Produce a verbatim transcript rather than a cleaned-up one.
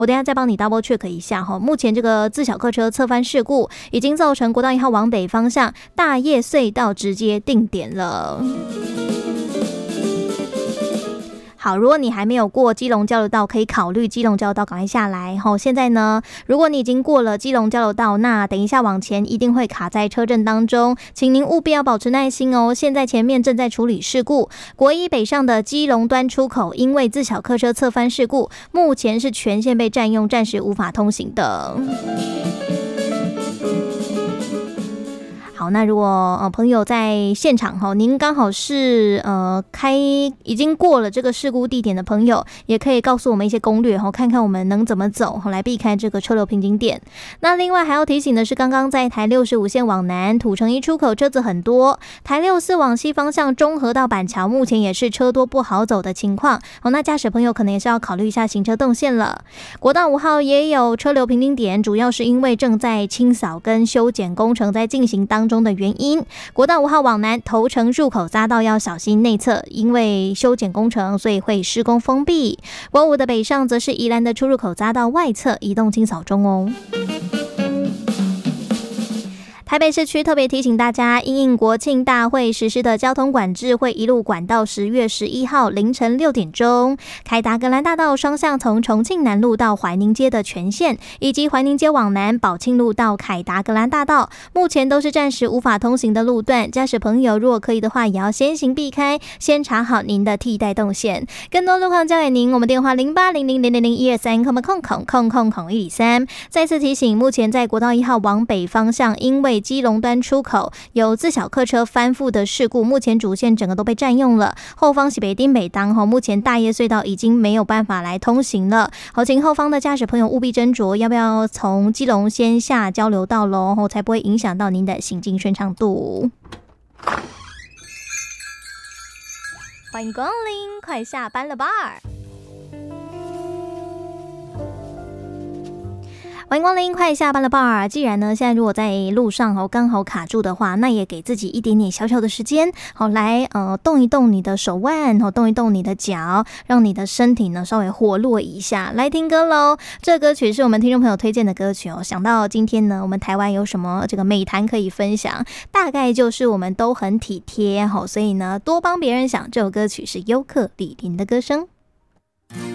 我等一下再帮你 double check 一下哈。目前这个自小客车侧翻事故已经造成国道一号往北方向大叶隧道直接定点了。好，如果你还没有过基隆交流道，可以考虑基隆交流道赶快下来。吼，现在呢，如果你已经过了基隆交流道，那等一下往前一定会卡在车阵当中，请您务必要保持耐心哦。现在前面正在处理事故，国一北上的基隆端出口，因为自小客车侧翻事故，目前是全线被占用，暂时无法通行的。好，那如果呃朋友在现场哈，您刚好是呃开已经过了这个事故地点的朋友，也可以告诉我们一些攻略哈，看看我们能怎么走来避开这个车流瓶颈点。那另外还要提醒的是，刚刚在台六十五线往南土城一出口车子很多，台六四往西方向中和到板桥目前也是车多不好走的情况。好，那驾驶朋友可能也是要考虑一下行车动线了。国道五号也有车流瓶颈点，主要是因为正在清扫跟修剪工程在进行当中中的原因。国道五号往南头城入口匝道要小心内侧，因为修剪工程，所以会施工封闭。国五的北上则是宜兰的出入口匝道外侧移动清扫中哦。台北市区特别提醒大家，因应国庆大会实施的交通管制会一路管到十月十一号凌晨六点钟。凯达格兰大道双向从重庆南路到怀宁街的全线，以及怀宁街往南宝庆路到凯达格兰大道，目前都是暂时无法通行的路段。驾驶朋友如果可以的话，也要先行避开，先查好您的替代动线。更多路况交给您，我们电话零八零零零零零一二三空空空空空空一三。再次提醒，目前在国道一号往北方向，因为基隆端出口有自小客车翻覆的事故，目前主线整个都被占用了，后方是北丁北当，目前大叶隧道已经没有办法来通行了。好，请后方的驾驶朋友务必斟酌要不要从基隆先下交流道咯，才不会影响到您的行进顺畅度。欢迎光临，快下班了吧。欢迎光临，快下班了吧。既然呢，现在如果在路上哦刚好卡住的话，那也给自己一点点小小的时间，好来呃动一动你的手腕，好动一动你的脚，让你的身体呢稍微活络一下。来听歌喽，这歌曲是我们听众朋友推荐的歌曲哦。想到今天呢，我们台湾有什么这个美谈可以分享，大概就是我们都很体贴，好，所以呢多帮别人想。这首歌曲是优客李林的歌声。